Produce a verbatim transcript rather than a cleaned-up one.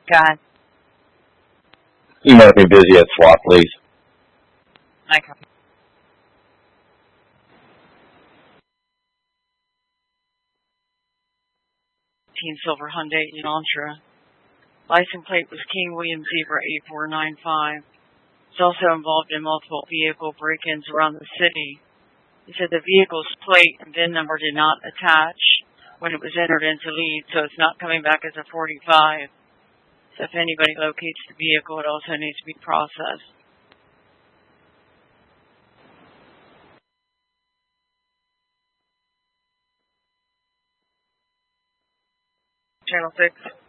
God, You might be busy at SWAT, please. I copy. Teen Silver Hyundai Elantra. License plate was King William Zebra eight four nine five. He's also involved in multiple vehicle break-ins around the city. He said the vehicle's plate and V I N number did not attach when it was entered into lead, so it's not coming back as a forty-five. So if anybody locates the vehicle, it also needs to be processed. Channel six.